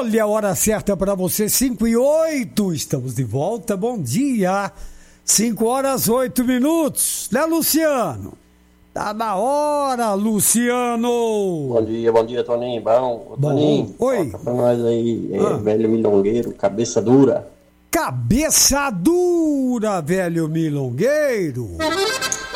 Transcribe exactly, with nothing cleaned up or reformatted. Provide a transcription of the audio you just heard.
Olha a hora certa para você, cinco e oito. Estamos de volta, bom dia. cinco horas, oito minutos. Né, Luciano? Tá na hora, Luciano. Bom dia, bom dia, Toninho. Bom, bom Toninho, oi. toca pra nós aí, é, ah. velho milongueiro, cabeça dura. Cabeça dura, velho milongueiro.